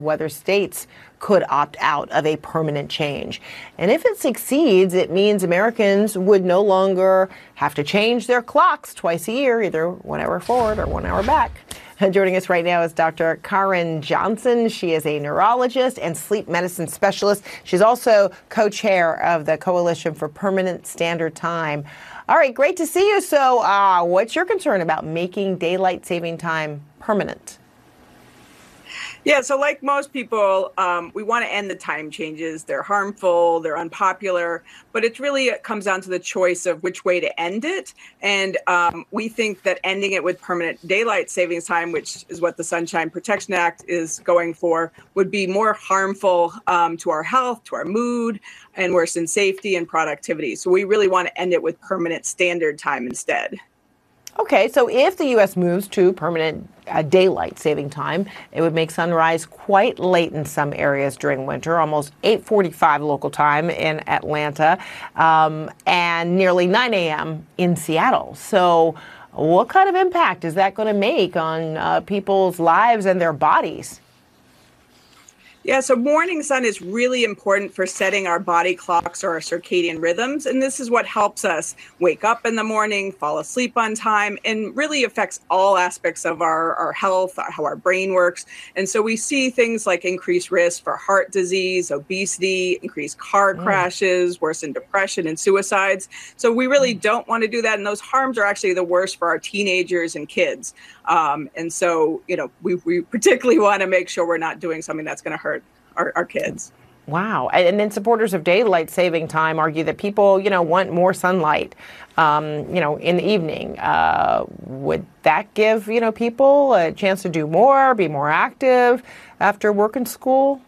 whether states could opt out of a permanent change. And if it succeeds, it means Americans would no longer have to change their clocks twice a year, either 1 hour forward or 1 hour back. Joining us right now is Dr. Karen Johnson. She is a neurologist and sleep medicine specialist. She's also co-chair of the Coalition for Permanent Standard Time. All right, great to see you. So what's your concern about making daylight saving time permanent? Yeah, so like most people, we want to end the time changes. They're harmful, they're unpopular, but it comes down to the choice of which way to end it. And we think that ending it with permanent daylight savings time, which is what the Sunshine Protection Act is going for, would be more harmful to our health, to our mood, and worsen safety and productivity. So we really want to end it with permanent standard time instead. Okay, so if the U.S. moves to permanent daylight saving time, it would make sunrise quite late in some areas during winter, almost 8:45 local time in Atlanta, and nearly 9 a.m. in Seattle. So what kind of impact is that going to make on people's lives and their bodies? Yeah, so morning sun is really important for setting our body clocks or our circadian rhythms. And this is what helps us wake up in the morning, fall asleep on time, and really affects all aspects of our health, how our brain works. And so we see things like increased risk for heart disease, obesity, increased car crashes, worsened depression and suicides. So we really don't want to do that. And those harms are actually the worst for our teenagers and kids. And so, we particularly want to make sure we're not doing something that's going to hurt our kids. Wow. And then supporters of daylight saving time argue that people, want more sunlight, in the evening. Would that give, people a chance to do more, be more active after work and school?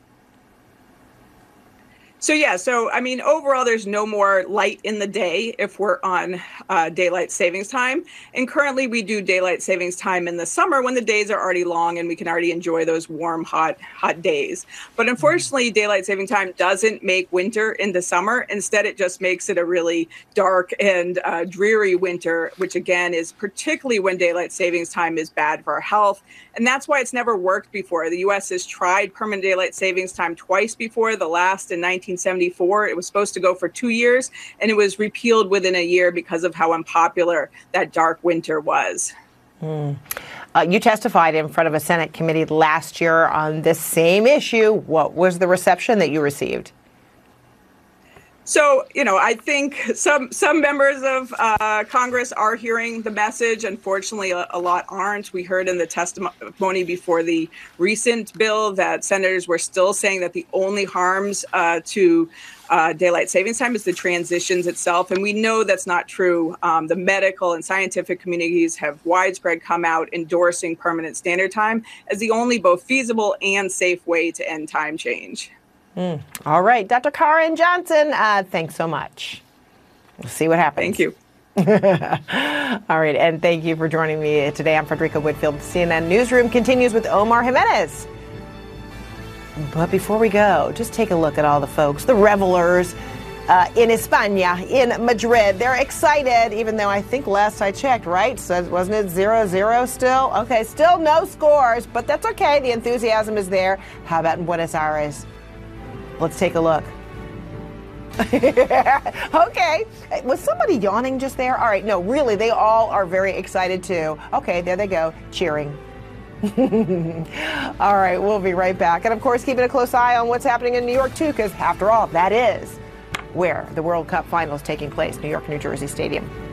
So overall, there's no more light in the day if we're on daylight savings time. And currently we do daylight savings time in the summer when the days are already long and we can already enjoy those warm, hot days. But unfortunately, daylight saving time doesn't make winter into summer. Instead, it just makes it a really dark and dreary winter, which again is particularly when daylight savings time is bad for our health. And that's why it's never worked before. The U.S. has tried permanent daylight savings time twice before, the last in 1974. It was supposed to go for 2 years, and it was repealed within a year because of how unpopular that dark winter was. You testified in front of a Senate committee last year on this same issue. What was the reception that you received? So, I think some members of Congress are hearing the message. Unfortunately, a lot aren't. We heard in the testimony before the recent bill that senators were still saying that the only harms to daylight savings time is the transitions itself. And we know that's not true. The medical and scientific communities have widespread come out endorsing permanent standard time as the only both feasible and safe way to end time change. All right. Dr. Karen Johnson, thanks so much. We'll see what happens. Thank you. All right. And thank you for joining me today. I'm Frederica Whitfield. CNN Newsroom continues with Omar Jimenez. But before we go, just take a look at all the folks, the revelers in España, in Madrid. They're excited, even though I think last I checked, right? So wasn't it 0-0 still? Okay, still no scores, but that's okay. The enthusiasm is there. How about in Buenos Aires? Let's take a look. Okay. Was somebody yawning just there? All right. No, really, they all are very excited too. Okay, there they go, cheering. All right, we'll be right back. And of course, keeping a close eye on what's happening in New York too, because after all, that is where the World Cup final is taking place, New York, New Jersey Stadium.